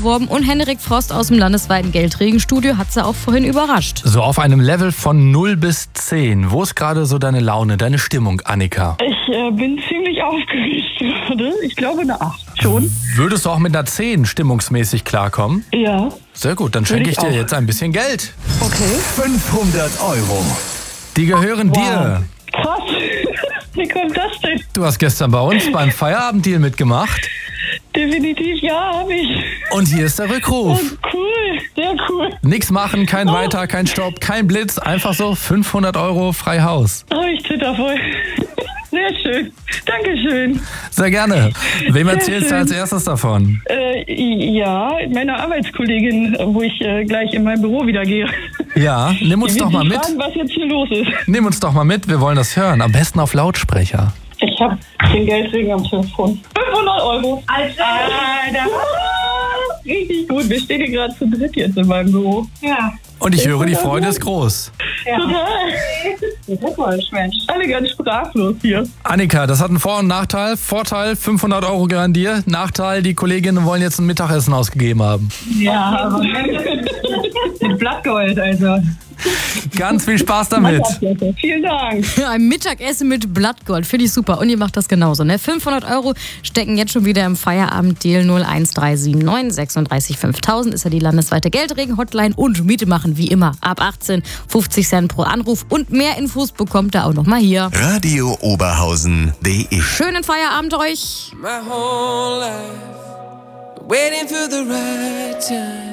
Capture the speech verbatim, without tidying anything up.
beworben und Henrik Frost aus dem landesweiten Geldregenstudio hat sie auch vorhin überrascht. So auf einem Level von null bis zehn. Wo ist gerade so deine Laune, deine Stimmung, Annika? Ich äh, bin ziemlich aufgeregt gerade. Ich glaube eine acht schon. Würdest du auch mit einer zehn stimmungsmäßig klarkommen? Ja. Sehr gut, dann schenke ich, ich dir jetzt ein bisschen Geld. Okay. fünfhundert Euro. Die gehören Wow. dir. Krass. Wie kommt das denn? Du hast gestern bei uns beim Feierabenddeal mitgemacht. Definitiv ja, habe ich. Und hier ist der Rückruf. Oh, cool, sehr cool. Nix machen, kein Weiter, kein Stopp, kein Blitz. Einfach so fünfhundert Euro frei Haus. Oh, ich zitter voll. Sehr schön. Dankeschön. Sehr gerne. Wem Sehr erzählst du schön. als erstes davon? Äh, ja, meiner Arbeitskollegin, wo ich äh, gleich in mein Büro wieder gehe. Ja, nimm uns Die doch wird mal sich mit. fragen, was jetzt hier los ist. Nimm uns doch mal mit, wir wollen das hören. Am besten auf Lautsprecher. Ich habe den Geldregen am Telefon. fünfhundert Euro. Alter. Alter. Richtig gut. Wir stehen hier gerade zu dritt jetzt in meinem Büro. Ja. Und ich höre, die Freude ist groß. Ja. Total. Glückwunsch, Mensch. Alle ganz sprachlos hier. Annika, das hat einen Vor- und Nachteil. Vorteil, fünfhundert Euro gehören dir. Nachteil, die Kolleginnen wollen jetzt ein Mittagessen ausgegeben haben. Ja, aber mit Blattgold, also. Ganz viel Spaß damit. Vielen Dank. Ein Mittagessen mit Blattgold, finde ich super. Und ihr macht das genauso, ne? fünfhundert Euro stecken jetzt schon wieder im Feierabenddeal. Null eins drei sieben neun sechsunddreißig fünftausend ist ja die landesweite Geldregen-Hotline. Und Miete machen wie immer ab achtzehn, fünfzig Cent pro Anruf. Und mehr Infos bekommt ihr auch noch mal hier. Radio Oberhausen punkt de. Schönen Feierabend euch. My whole life waiting for the right time.